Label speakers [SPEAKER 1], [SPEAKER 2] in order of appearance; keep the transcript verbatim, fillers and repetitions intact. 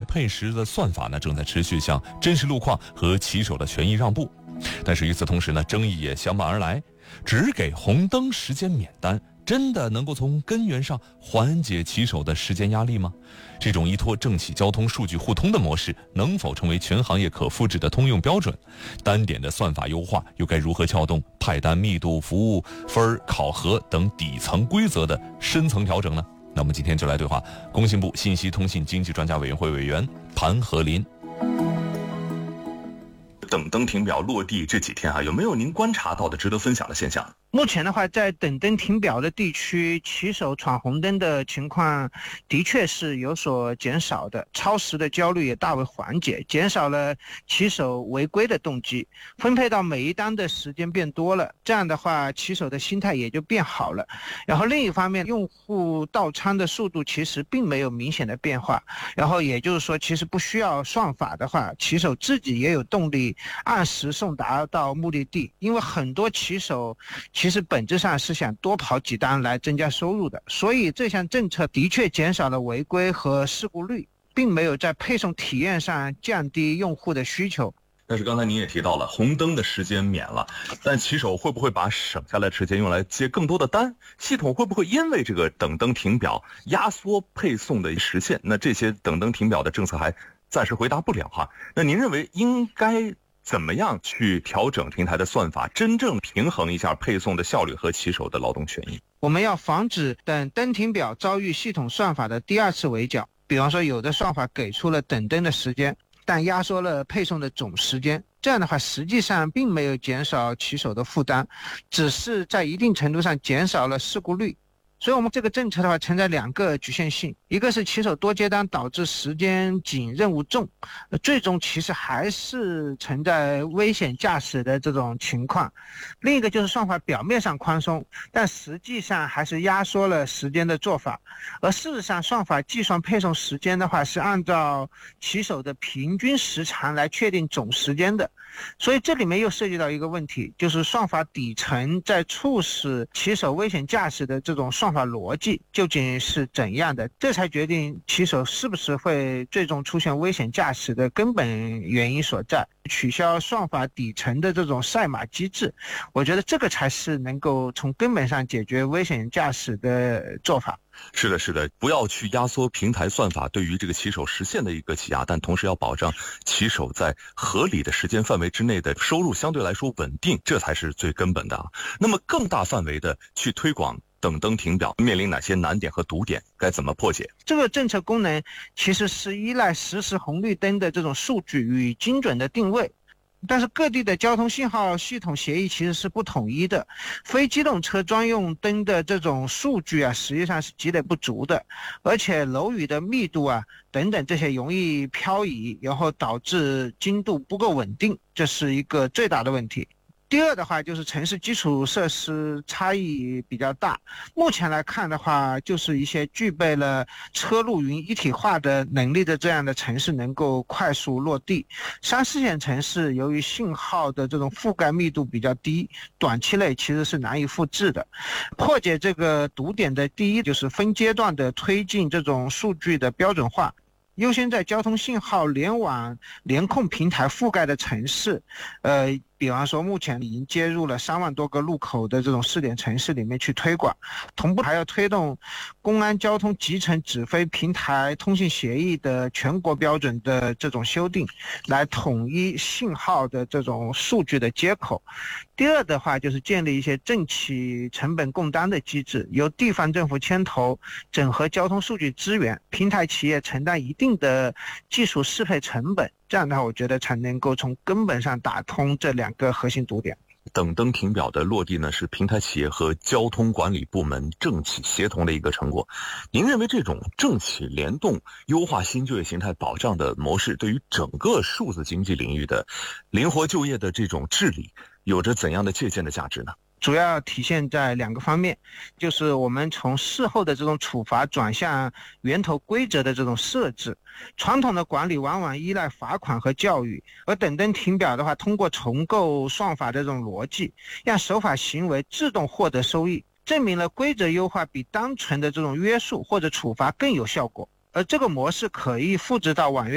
[SPEAKER 1] 配时的算法呢，正在持续向真实路况和骑手的权益让步。但是与此同时呢，争议也相伴而来。只给红灯时间免单，真的能够从根源上缓解骑手的时间压力吗？这种依托政企交通数据互通的模式，能否成为全行业可复制的通用标准？单点的算法优化又该如何撬动派单密度、服务分考核等底层规则的深层调整呢？那我们今天就来对话工信部信息通信经济专家委员会委员盘和林。
[SPEAKER 2] 等灯停表落地这几天啊，有没有您观察到的值得分享的现象？
[SPEAKER 3] 目前的话，在等灯停表的地区，骑手闯红灯的情况的确是有所减少的，超时的焦虑也大为缓解，减少了骑手违规的动机，分配到每一单的时间变多了，这样的话骑手的心态也就变好了。然后另一方面，用户到仓的速度其实并没有明显的变化，然后也就是说，其实不需要算法的话，骑手自己也有动力按时送达到目的地，因为很多骑手其实本质上是想多跑几单来增加收入的，所以这项政策的确减少了违规和事故率，并没有在配送体验上降低用户的需求。
[SPEAKER 2] 但是刚才您也提到了红灯的时间免了，但骑手会不会把省下来的时间用来接更多的单？系统会不会因为这个等灯停表压缩配送的时限？那这些等灯停表的政策还暂时回答不了哈。那您认为应该怎么样去调整平台的算法，真正平衡一下配送的效率和骑手的劳动权益？
[SPEAKER 3] 我们要防止等灯停表遭遇系统算法的第二次围剿。比方说，有的算法给出了等灯的时间，但压缩了配送的总时间，这样的话实际上并没有减少骑手的负担，只是在一定程度上减少了事故率。所以我们这个政策的话存在两个局限性，一个是骑手多接单导致时间紧任务重，最终其实还是存在危险驾驶的这种情况，另一个就是算法表面上宽松，但实际上还是压缩了时间的做法。而事实上算法计算配送时间的话是按照骑手的平均时长来确定总时间的，所以这里面又涉及到一个问题，就是算法底层在促使骑手危险驾驶的这种算法逻辑究竟是怎样的，这才决定骑手是不是会最终出现危险驾驶的根本原因所在。取消算法底层的这种赛马机制，我觉得这个才是能够从根本上解决危险驾驶的做法。
[SPEAKER 2] 是的，是的，不要去压缩平台算法对于这个骑手实现的一个挤压，但同时要保障骑手在合理的时间范围之内的收入相对来说稳定，这才是最根本的啊。那么更大范围的去推广等灯停表，面临哪些难点和堵点，该怎么破解？
[SPEAKER 3] 这个政策功能其实是依赖实时红绿灯的这种数据与精准的定位，但是各地的交通信号系统协议其实是不统一的，非机动车专用灯的这种数据啊，实际上是积累不足的，而且楼宇的密度啊等等这些容易漂移，然后导致精度不够稳定，这是一个最大的问题。第二的话就是城市基础设施差异比较大，目前来看的话，就是一些具备了车路云一体化的能力的这样的城市能够快速落地，三四线城市由于信号的这种覆盖密度比较低，短期内其实是难以复制的。破解这个堵点的第一就是分阶段的推进这种数据的标准化，优先在交通信号联网联控平台覆盖的城市，呃，比方说目前已经接入了三万多个路口的这种试点城市里面去推广，同步还要推动公安交通集成指挥平台通信协议的全国标准的这种修订，来统一信号的这种数据的接口。第二的话就是建立一些政企成本共担的机制，由地方政府牵头整合交通数据资源，平台企业承担一定的技术适配成本，这样的话我觉得才能够从根本上打通这两个核心堵点。
[SPEAKER 2] 等灯停表的落地呢，是平台企业和交通管理部门政企协同的一个成果。您认为这种政企联动优化新就业形态保障的模式，对于整个数字经济领域的灵活就业的这种治理，有着怎样的借鉴的价值呢？
[SPEAKER 3] 主要体现在两个方面，就是我们从事后的这种处罚转向源头规则的这种设置。传统的管理往往依赖罚款和教育，而等灯停表的话，通过重构算法的这种逻辑，让守法行为自动获得收益，证明了规则优化比单纯的这种约束或者处罚更有效果。而这个模式可以复制到网约